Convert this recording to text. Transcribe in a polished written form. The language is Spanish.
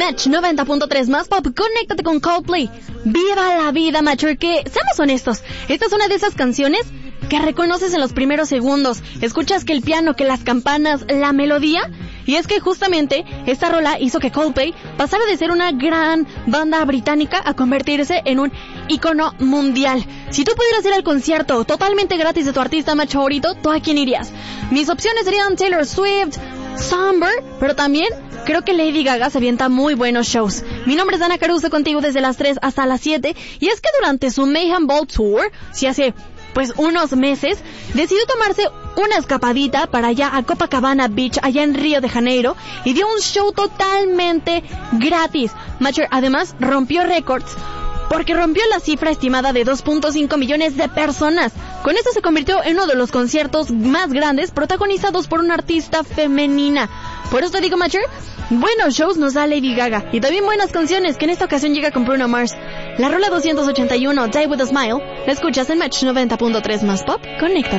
Match 90.3 más pop, conéctate con Coldplay. Viva la vida, macho, que seamos honestos, esta es una de esas canciones que reconoces en los primeros segundos. Escuchas que el piano, que las campanas, la melodía. Y es que justamente esta rola hizo que Coldplay pasara de ser una gran banda británica a convertirse en un ícono mundial. Si tú pudieras ir al concierto totalmente gratis de tu artista macho favorito, ¿tú a quién irías? Mis opciones serían Taylor Swift, Somber, pero también creo que Lady Gaga se avienta muy buenos shows. Mi nombre es Dana Caruso, contigo desde las 3 hasta las 7. Y es que durante su Mayhem Ball Tour, si hace unos meses, decidió tomarse una escapadita para allá a Copacabana Beach, allá en Río de Janeiro, y dio un show totalmente gratis. Macher además rompió récords, porque rompió la cifra estimada de 2.5 millones de personas. Con esto se convirtió en uno de los conciertos más grandes protagonizados por una artista femenina. Por eso te digo, Macher, buenos shows nos da Lady Gaga, y también buenas canciones, que en esta ocasión llega con Bruno Mars. La rola 281, Die With A Smile, la escuchas en Match 90.3 más pop, conecta.